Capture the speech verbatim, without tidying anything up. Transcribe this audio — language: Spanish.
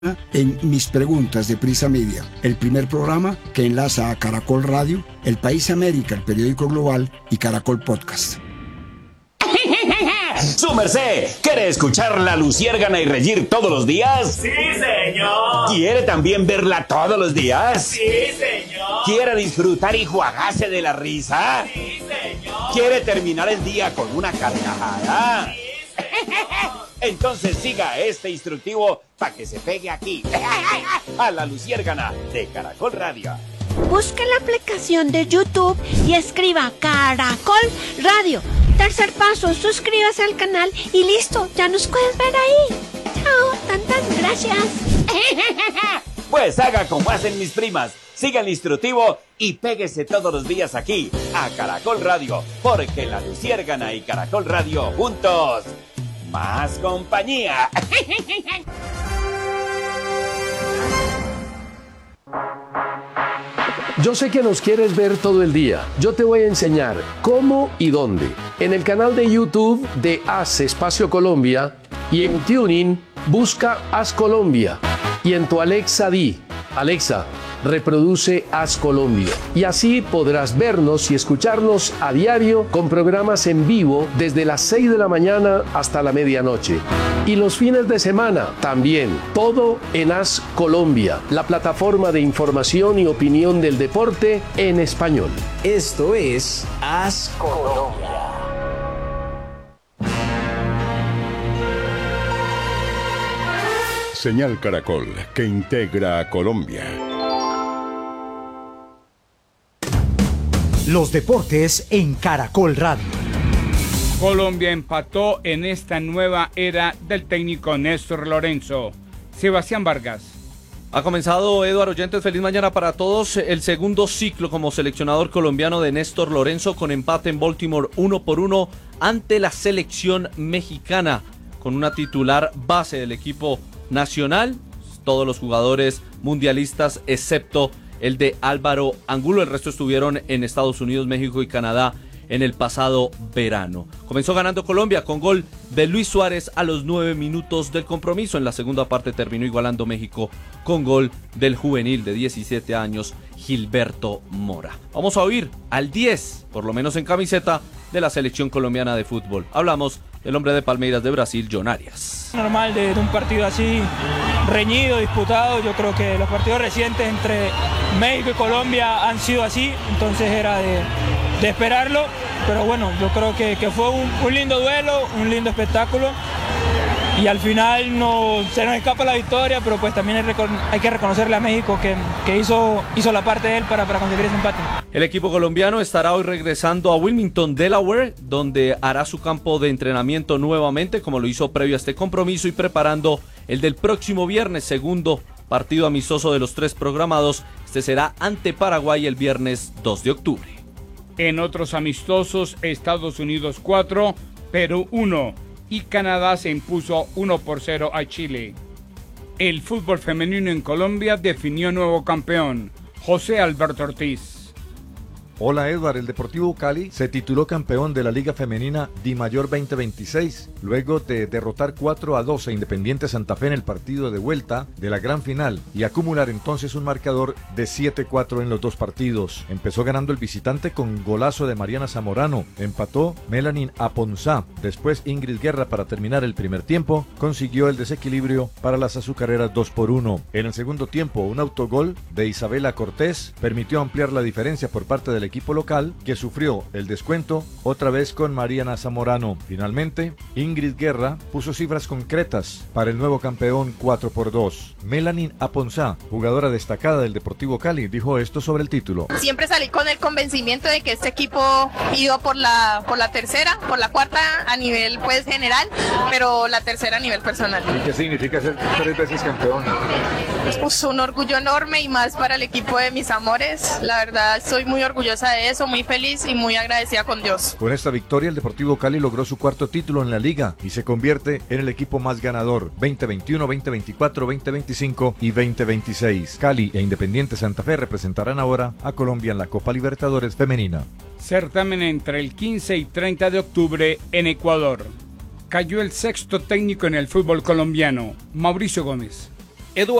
en Mis Preguntas de Prisa Media, el primer programa que enlaza a Caracol Radio, El País América, el periódico global y Caracol Podcast. ¡Su merced! ¿Quiere escuchar La Luciérgana y reír todos los días? ¡Sí, señor! ¿Quiere también verla todos los días? ¡Sí, señor! ¿Quiere disfrutar y juagarse de la risa? ¡Sí, señor! ¿Quiere terminar el día con una carcajada? ¡Sí, señor! Entonces siga este instructivo para que se pegue aquí, a La Luciérgana de Caracol Radio. Busque la aplicación de YouTube y escriba Caracol Radio. Tercer paso, suscríbase al canal y listo, ya nos puedes ver ahí. Chao, tantas gracias. Pues haga como hacen mis primas, siga el instructivo y péguese todos los días aquí, a Caracol Radio, porque La Luciérgana y Caracol Radio juntos, más compañía. Yo sé que nos quieres ver todo el día. Yo te voy a enseñar cómo y dónde. En el canal de YouTube de Haz Espacio Colombia y en TuneIn busca Haz Colombia. Y en tu Alexa di, Alexa, reproduce Haz Colombia. Y así podrás vernos y escucharnos a diario con programas en vivo desde las seis de la mañana hasta la medianoche. Y los fines de semana también, todo en Haz Colombia, la plataforma de información y opinión del deporte en español. Esto es Haz Colombia. Señal Caracol, que integra a Colombia. Los deportes en Caracol Radio. Colombia empató en esta nueva era del técnico Néstor Lorenzo. Sebastián Vargas. Ha comenzado, Eduardo Oyentes, feliz mañana para todos, el segundo ciclo como seleccionador colombiano de Néstor Lorenzo, con empate en Baltimore uno por uno ante la selección mexicana, con una titular base del equipo nacional, todos los jugadores mundialistas excepto el de Álvaro Angulo. El resto estuvieron en Estados Unidos, México y Canadá en el pasado verano. Comenzó ganando Colombia con gol de Luis Suárez a los nueve minutos del compromiso. En la segunda parte terminó igualando México con gol del juvenil de diecisiete años, Gilberto Mora. Vamos a oír al diez, por lo menos en camiseta, de la selección colombiana de fútbol. Hablamos del hombre de Palmeiras de Brasil, John Arias. Normal de, de un partido así reñido, disputado. Yo creo que los partidos recientes entre México y Colombia han sido así, entonces era de, de esperarlo, pero bueno, yo creo que, que fue un, un lindo duelo, un lindo espectáculo y al final no, se nos escapa la victoria, pero pues también hay, hay que reconocerle a México que, que hizo, hizo la parte de él para, para conseguir ese empate. El equipo colombiano estará hoy regresando a Wilmington, Delaware, donde hará su campo de entrenamiento nuevamente, como lo hizo previo a este compromiso, y preparando el del próximo viernes, segundo partido amistoso de los tres programados. Este será ante Paraguay el viernes dos de octubre. En otros amistosos, Estados Unidos cuatro, Perú uno y Canadá se impuso uno por cero a Chile. El fútbol femenino en Colombia definió nuevo campeón, José Alberto Ortiz. Hola Edward, el Deportivo Cali se tituló campeón de la Liga Femenina Di Mayor veinte veintiséis, luego de derrotar cuatro a dos a Independiente Santa Fe en el partido de vuelta de la gran final y acumular entonces un marcador de siete cuatro en los dos partidos. Empezó ganando el visitante con golazo de Mariana Zamorano, empató Melanie Aponzá, después Ingrid Guerra para terminar el primer tiempo, consiguió el desequilibrio para las azucareras dos por uno. En el segundo tiempo, un autogol de Isabela Cortés permitió ampliar la diferencia por parte del equipo local, que sufrió el descuento otra vez con Mariana Zamorano. Finalmente, Ingrid Guerra puso cifras concretas para el nuevo campeón cuatro por dos. Melanie Aponzá, jugadora destacada del Deportivo Cali, dijo esto sobre el título. Siempre salí con el convencimiento de que este equipo iba por la, por la tercera, por la cuarta a nivel pues general, pero la tercera a nivel personal. ¿Y qué significa ser tres veces campeón? Pues un orgullo enorme y más para el equipo de mis amores. La verdad, estoy muy orgullosa de eso, muy feliz y muy agradecida con Dios. Con esta victoria, el Deportivo Cali logró su cuarto título en la liga y se convierte en el equipo más ganador, veinte veintiuno, veinte veinticuatro, veinte veinticinco y veinte veintiséis. Cali e Independiente Santa Fe representarán ahora a Colombia en la Copa Libertadores Femenina. Certamen entre el quince y treinta de octubre en Ecuador. Cayó el sexto técnico en el fútbol colombiano, Mauricio Gómez. Eduardo